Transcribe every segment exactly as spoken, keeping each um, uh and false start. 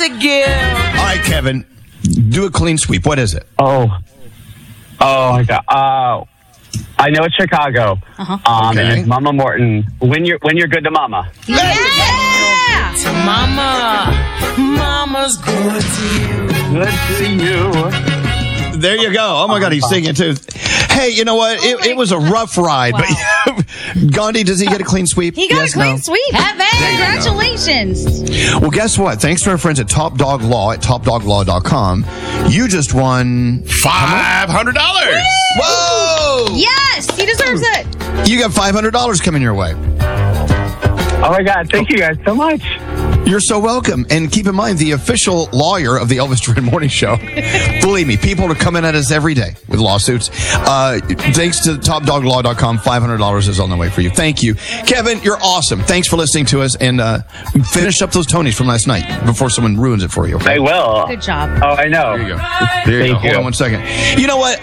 gift. All right, Kevin, do a clean sweep. What is it? Oh. Oh, my God. Uh, I know it's Chicago. Uh-huh. Um, Okay. And it's Mama Morton. When you're, when you're good to Mama. Yeah! To Mama. Mama's good to you. Good to you. There you go. Oh, my God, he's singing, too. Hey, you know what? It, it was a rough ride, Wow. but Gandhi, does he get a clean sweep? He got Yes, a clean no? sweep. Kevin! Congratulations. Well, guess what? Thanks to our friends at Top Dog Law at top dog law dot com, you just won five hundred dollars. Whoa! Yes, he deserves it. You got five hundred dollars coming your way. Oh, my God. Thank you guys so much. You're so welcome. And keep in mind, the official lawyer of the Elvis Duran Morning Show, believe me, people are coming at us every day with lawsuits. Uh, thanks to top dog law dot com, five hundred dollars is on the way for you. Thank you. Kevin, you're awesome. Thanks for listening to us. And uh, finish up those Tonys from last night before someone ruins it for you. Okay? I will. Good job. Oh, I know. There you go. There you Thank go. Hold you. on one second. You know what?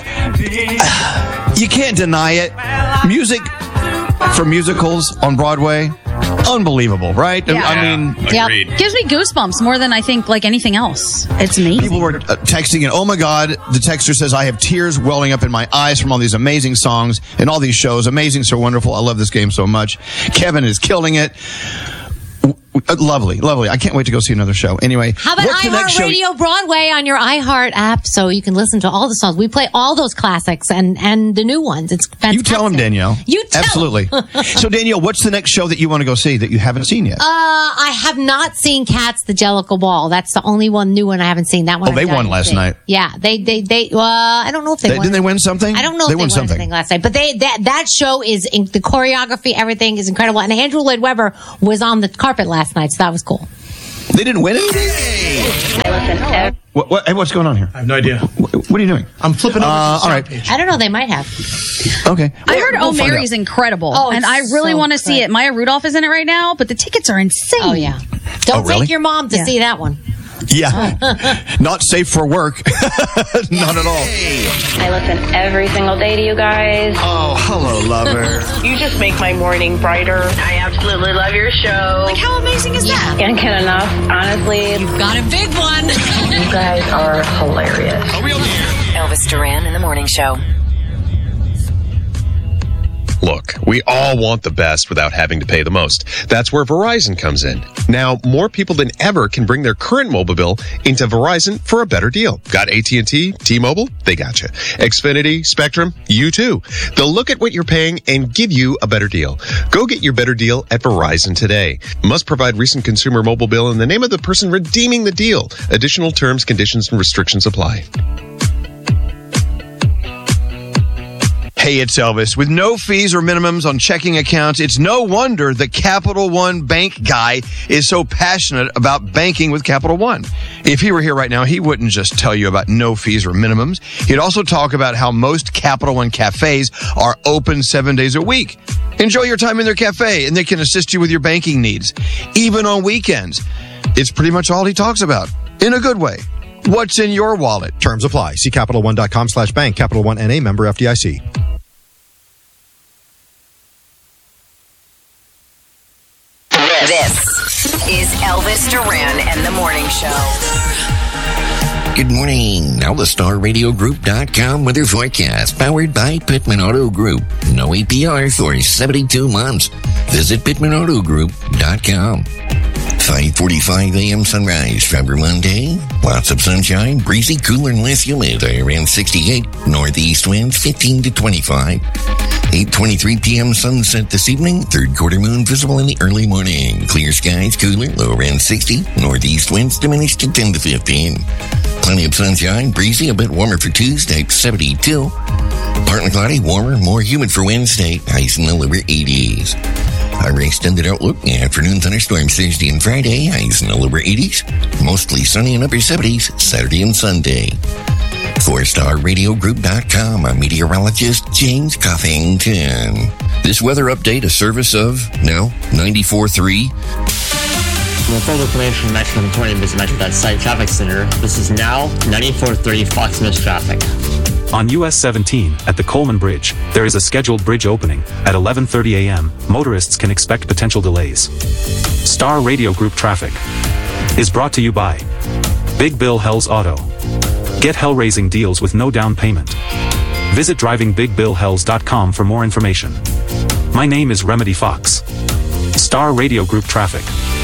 You can't deny it. Music for musicals on Broadway, unbelievable, right? Yeah. I mean, Yeah, Agreed. gives me goosebumps more than I think like anything else. It's amazing. people were uh, texting and, oh my God, the texter says, I have tears welling up in my eyes from all these amazing songs and all these shows. Amazing, so wonderful. I love this game so much. Kevin is killing it. W- w- Lovely, lovely. I can't wait to go see another show. Anyway, How about what's the next show? iHeartRadio Broadway on your iHeart app so you can listen to all the songs? We play all those classics and, and the new ones. It's fantastic. You tell him, Danielle. You tell Absolutely. So, Danielle, what's the next show that you want to go see that you haven't seen yet? Uh, I have not seen Cats, the Jellicle Ball. That's the only one new one I haven't seen. That one. Oh, they I've done won last see. night. Yeah, they, they, they. Uh, I don't know if they, They- won. didn't they win something? I don't know They if they won won something. something last night, but they that that show is in, the choreography, everything is incredible. And Andrew Lloyd Webber was on the carpet last night, so that was cool. They didn't win anything? What, what, hey, what's going on here? I have no idea. What, what are you doing? I'm flipping over Uh, to the all sound right. page. I don't know. They might have. Okay. I Well, heard we'll Oh find Mary's out. incredible, Oh, and it's I really so want to see good. it. Maya Rudolph is in it right now, but the tickets are insane. Oh yeah. Don't Oh, really? take your mom to Yeah. see that one. Yeah. Not safe for work. Not at all. I listen every single day to you guys. Oh, hello, lover. You just make my morning brighter. I absolutely love your show. Like, how amazing is that? Can't get enough, honestly. You've got a big one. You guys are hilarious. Elvis Duran in the Morning Show. Look, we all want the best without having to pay the most. That's where Verizon comes in. Now, more people than ever can bring their current mobile bill into Verizon for a better deal. Got A T and T, T-Mobile? They got you. Xfinity, Spectrum? You too. They'll look at what you're paying and give you a better deal. Go get your better deal at Verizon today. Must provide recent consumer mobile bill in the name of the person redeeming the deal. Additional terms, conditions, and restrictions apply. Hey, it's Elvis. With no fees or minimums on checking accounts, it's no wonder the Capital One bank guy is so passionate about banking with Capital One. If he were here right now, he wouldn't just tell you about no fees or minimums. He'd also talk about how most Capital One cafes are open seven days a week. Enjoy your time in their cafe, and they can assist you with your banking needs, even on weekends. It's pretty much all he talks about, in a good way. What's in your wallet? Terms apply. See Capital One dot com slash bank. Capital One N A member F D I C. This is Elvis Duran and the Morning Show. Good morning. Now the Star Radio Group dot com weather forecast powered by Pittman Auto Group. No A P R for seventy-two months. Visit Pittman Auto Group dot com. five forty-five a.m. sunrise, February Monday. Lots of sunshine, breezy, cooler and less humid. Around sixty-eight. Northeast winds fifteen to twenty-five. eight twenty-three p.m. sunset this evening. Third quarter moon visible in the early morning. Clear skies, cooler, low around sixty. Northeast winds diminished to ten to fifteen. Plenty of sunshine, breezy, a bit warmer for Tuesday, seventy-two. Partly cloudy, warmer, more humid for Wednesday, highs in the lower eighties. Our extended outlook, afternoon thunderstorms Thursday and Friday, highs in the lower eighties. Mostly sunny and upper seventies, Saturday and Sunday. four star radio group dot com, I'm meteorologist James Coffington. This weather update, a service of, no, ninety-four point three. For full information, Metro twenty, visit Metro dot site traffic center. This is now ninety-four point three Fox News traffic. On U S seventeen, at the Coleman Bridge, there is a scheduled bridge opening. At eleven thirty a.m., motorists can expect potential delays. Star Radio Group traffic. is brought to you by Big Bill Hells Auto. Get hell-raising deals with no down payment. Visit driving big bill hells dot com for more information. My name is Remedy Fox. Star Radio Group Traffic.